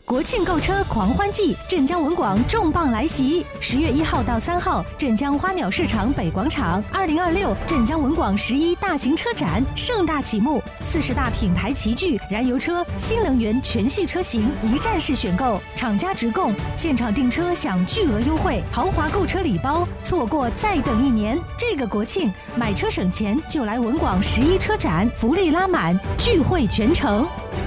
国庆购车狂欢季，镇江文广重磅来袭！10月1号到3号，镇江花鸟市场北广场，2026镇江文广11大型车展盛大启幕，40大品牌齐聚，燃油车、新能源全系车型一站式选购，厂家直供，现场订车享巨额优惠，豪华购车礼包，错过再等1年。这个国庆买车省钱，就来文广11车展，福利拉满，聚会全城。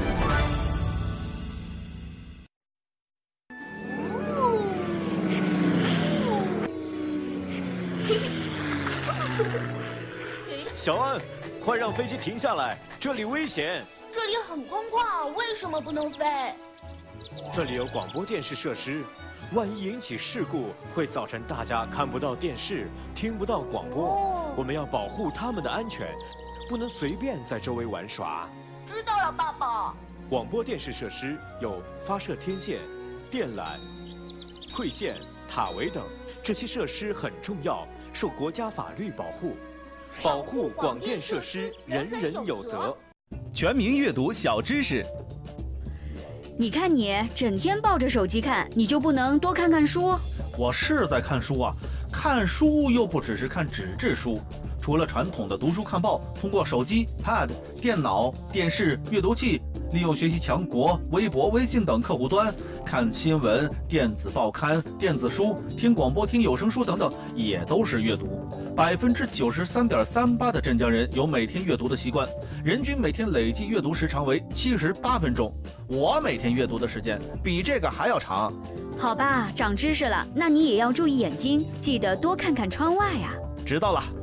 小安，快让飞机停下来，这里危险。 这里很空旷，为什么不能飞？ 这里有广播电视设施，万一引起事故，会造成大家看不到电视，听不到广播。我们要保护他们的安全，不能随便在周围玩耍。 知道了，爸爸。 广播电视设施有发射天线、电缆、馈线、塔围等，这些设施很重要，受国家法律保护。保护广电设施，人人有责。 全民阅读小知识。 你看你整天抱着手机看，你就不能多看看书？ 我是在看书啊，看书又不只是看纸质书，除了传统的读书看报，通过手机、Pad、电脑、电视、阅读器，利用学习强国、微博、微信等客户端看新闻、电子报刊、电子书、听广播、听有声书等等，也都是阅读。93.38%的镇江人有每天阅读的习惯，人均每天累计阅读时长为78分钟。我每天阅读的时间比这个还要长。 好吧，长知识了，那你也要注意眼睛，记得多看看窗外啊。 知道了。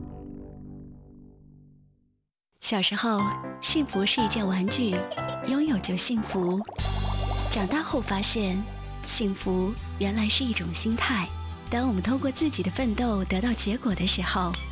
小时候，幸福是一件玩具，拥有就幸福。长大后发现，幸福原来是一种心态。当我们通过自己的奋斗得到结果的时候，